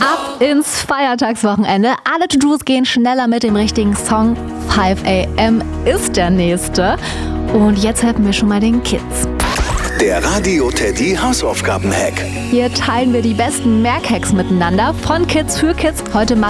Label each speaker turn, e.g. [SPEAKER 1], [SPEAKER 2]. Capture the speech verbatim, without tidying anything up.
[SPEAKER 1] Ab ins Feiertagswochenende. Alle To-Dos gehen schneller mit dem richtigen Song. fünf a m ist der nächste. Und jetzt helfen wir schon mal den Kids.
[SPEAKER 2] Der Radio Teddy Hausaufgaben-Hack.
[SPEAKER 1] Hier teilen wir die besten Merkhacks miteinander. Von Kids für Kids. Heute